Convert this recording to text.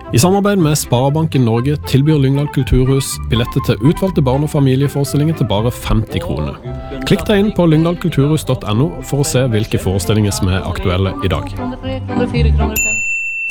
I samarbeid med Sparebanken Norge tilbyr Lyngdal Kulturhus billetter til utvalgte barn- og familieforestillinger til bare 50 kroner. Klikk deg inn på lyngdalkulturhus.no for å se hvilke forestillinger som er aktuelle i dag.